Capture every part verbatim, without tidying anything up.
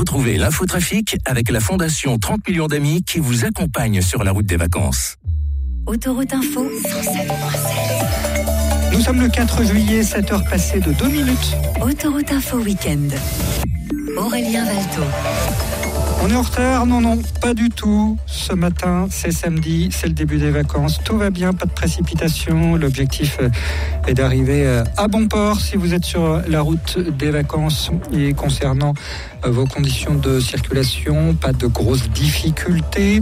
Retrouvez l'infotrafic avec la Fondation trente millions d'amis qui vous accompagne sur la route des vacances. Autoroute Info cent sept virgule sept. Nous sommes le quatre juillet, sept heures passées de deux minutes. Autoroute Info Week-end. Aurélien Valto. On est en retard? Non, non, pas du tout. Ce matin, c'est samedi, c'est le début des vacances. Tout va bien, pas de précipitation. L'objectif est d'arriver à bon port si vous êtes sur la route des vacances. Et concernant vos conditions de circulation, pas de grosses difficultés.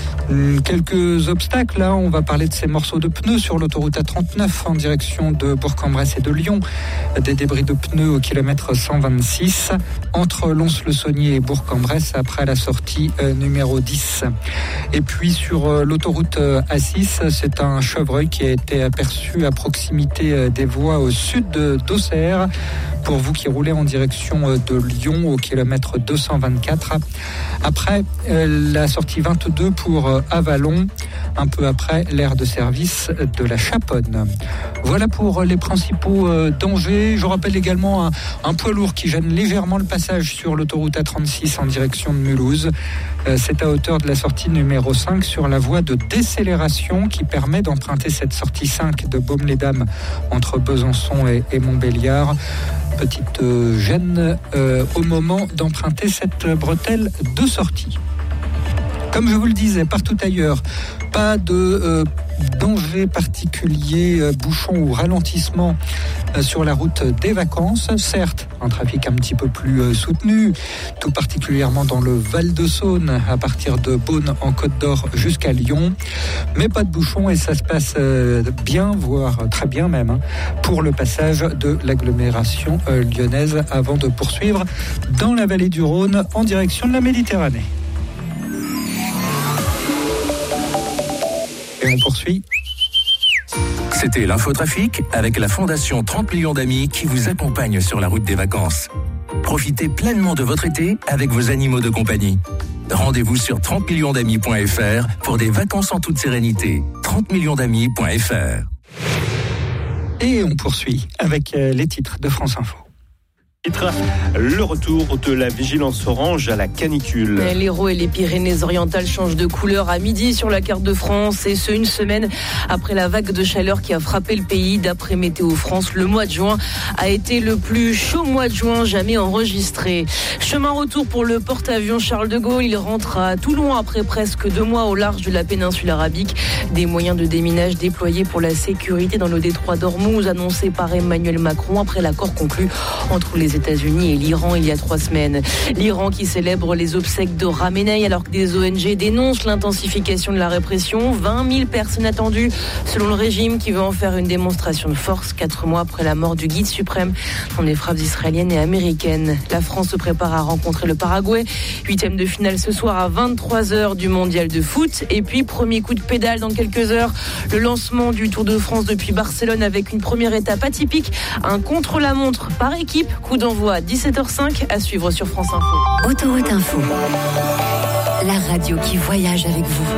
Quelques obstacles, là, on va parler de ces morceaux de pneus sur l'autoroute A trente-neuf en direction de Bourg-en-Bresse et de Lyon. Des débris de pneus au kilomètre cent vingt-six entre Lons-le-Saunier et Bourg-en-Bresse après la sortie euh, numéro dix. Et puis sur euh, l'autoroute euh, A six, c'est un chevreuil qui a été aperçu à proximité euh, des voies au sud de, d'Auxerre. Pour vous qui roulez en direction euh, de Lyon au kilomètre deux cent vingt-quatre. Après euh, la sortie vingt-deux pour euh, Avalon, un peu après l'aire de service de la Chaponne. Voilà pour les principaux euh, dangers. Je rappelle également un, un poids lourd qui gêne légèrement le passage sur l'autoroute A trente-six en direction de Mulhouse. Euh, c'est à hauteur de la sortie numéro cinq sur la voie de décélération qui permet d'emprunter cette sortie cinq de Baume-les-Dames entre Besançon et, et Montbéliard. Petite euh, gêne euh, au moment d'emprunter cette bretelle de sortie. Comme je vous le disais, partout ailleurs, pas de euh, danger particulier, euh, bouchon ou ralentissement euh, sur la route des vacances. Certes, un trafic un petit peu plus euh, soutenu, tout particulièrement dans le Val-de-Saône, à partir de Beaune en Côte d'Or jusqu'à Lyon. Mais pas de bouchon et ça se passe euh, bien, voire très bien même, hein, pour le passage de l'agglomération euh, lyonnaise avant de poursuivre dans la vallée du Rhône en direction de la Méditerranée. Et on poursuit. C'était l'infotrafic avec la Fondation trente millions d'amis qui vous accompagne sur la route des vacances. Profitez pleinement de votre été avec vos animaux de compagnie. Rendez-vous sur trente millions d'amis point f r pour des vacances en toute sérénité. trente millions d'amis point f r. Et on poursuit avec les titres de France Info. Le retour de la vigilance orange à la canicule. L'Hérault et les Pyrénées-Orientales changent de couleur à midi sur la carte de France, et ce une semaine après la vague de chaleur qui a frappé le pays. D'après Météo France, le mois de juin a été le plus chaud mois de juin jamais enregistré. Chemin retour pour le porte-avions Charles de Gaulle. Il rentre à Toulon après presque deux mois au large de la péninsule arabique. Des moyens de déminage déployés pour la sécurité dans le détroit d'Ormuz, annoncé par Emmanuel Macron après l'accord conclu entre les États-Unis et l'Iran il y a trois semaines. L'Iran qui célèbre les obsèques de Khamenei alors que des O N G dénoncent l'intensification de la répression. vingt mille personnes attendues selon le régime qui veut en faire une démonstration de force quatre mois après la mort du guide suprême dans des frappes israéliennes et américaines. La France se prépare à rencontrer le Paraguay. Huitième de finale ce soir à vingt-trois heures du mondial de foot. Et puis premier coup de pédale dans quelques heures. Le lancement du Tour de France depuis Barcelone avec une première étape atypique. Un contre-la-montre par équipe. Coup d'envoi à dix-sept heures cinq à suivre sur France Info. Autoroute Info. La radio qui voyage avec vous.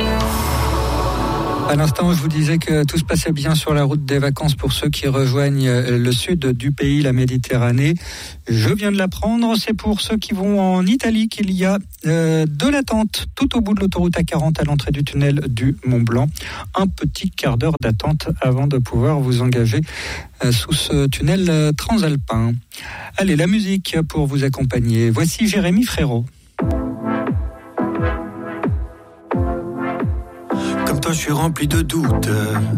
À l'instant, je vous disais que tout se passait bien sur la route des vacances pour ceux qui rejoignent le sud du pays, la Méditerranée. Je viens de l'apprendre, c'est pour ceux qui vont en Italie qu'il y a euh, de l'attente tout au bout de l'autoroute A quarante à l'entrée du tunnel du Mont-Blanc. Un petit quart d'heure d'attente avant de pouvoir vous engager euh, sous ce tunnel euh, transalpin. Allez, la musique pour vous accompagner. Voici Jérémy Frérot. Comme toi, je suis rempli de doutes.